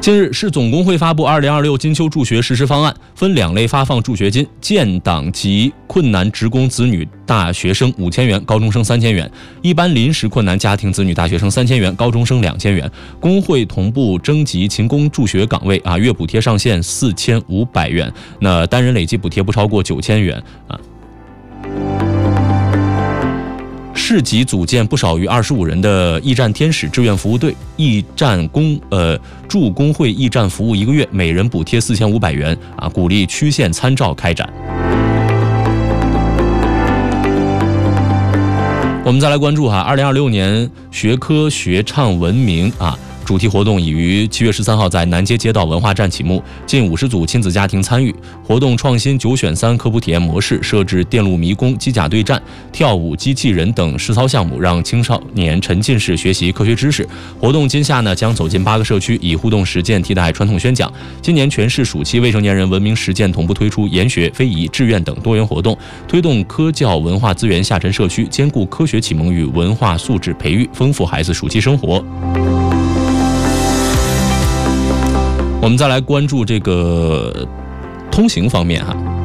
近日，市总工会发布2026金秋助学实施方案，分2类发放助学金：建档及困难职工子女大学生5000元，高中生3000元；一般临时困难家庭子女大学生3000元，高中生2000元。工会同步征集勤工助学岗位月补贴上限4500元，那单人累计补贴不超过9000元市级组建不少于25人的驿站天使志愿服务队，助工会驿站服务1个月，每人补贴4500元鼓励区县参照开展。我们再来关注2026年学科学唱文明主题活动已于7月13号在南街街道文化站启幕，近50组亲子家庭参与。活动创新9选3科普体验模式，设置电路迷宫、机甲对战、跳舞机器人等实操项目，让青少年沉浸式学习科学知识。活动今夏将走进8个社区，以互动实践替代传统宣讲。今年全市暑期未成年人文明实践同步推出研学、非遗、志愿等多元活动，推动科教文化资源下沉社区，兼顾科学启蒙与文化素质培育，丰富孩子暑期生活。我们再来关注这个通行方面